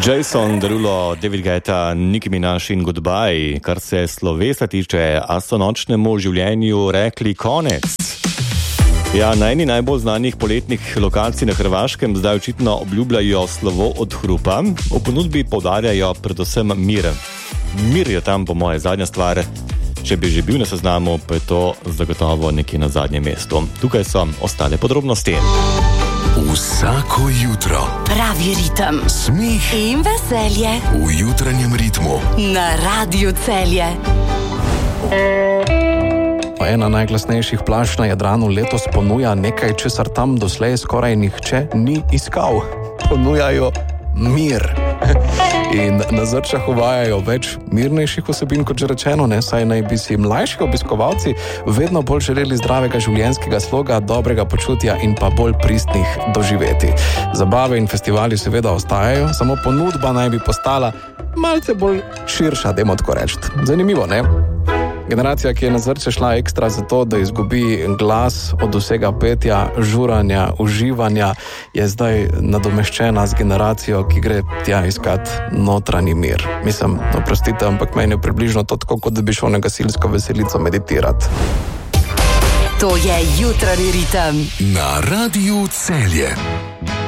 Jason Derulo, David Guetta, Nicki Minaj in Goodbye. Kar se slovesa tiče, a so nočnemu življenju rekli konec. Ja, na eni najbolj znanih poletnih lokacij na Hrvaškem zdaj očitno obljubljajo slovo od hrupa. V ponudbi poudarjajo predvsem mir. Mir je tam po moje zadnja stvar. Če bi že bil na seznamu, pa je to zagotovo nekje na zadnjem mestu. Tukaj so ostale podrobnosti. Vsako jutro pravi ritem, smeh in veselje v jutranjem ritmu na Radiu Celje. Ena najglasnejših plaž na Jadranu letos ponuja nekaj, česar tam doslej skoraj nihče ni iskal. Ponujajo mir. In na Zrčah uvajajo več mirnejših vsebin, kot že rečeno, saj naj bi si mlajši obiskovalci vedno bolj želeli zdravega življenjskega sloga, dobrega počutja in pa bolj pristnih doživeti. Zabave in festivali seveda ostajajo, samo ponudba naj bi postala malce bolj širša, dajmo tako reči. Zanimivo, ne? Generacija, ki je na Zrče šla ekstra zato, da izgubi glas od vsega petja, žuranja, uživanja, je zdaj nadomeščena z generacijo, ki gre tja iskat notranji mir. Mislim, oprostite, ampak meni je približno to tako, kot da bi šel na gasilsko veselico meditirati. To je jutranji ritem na Radiu Celje.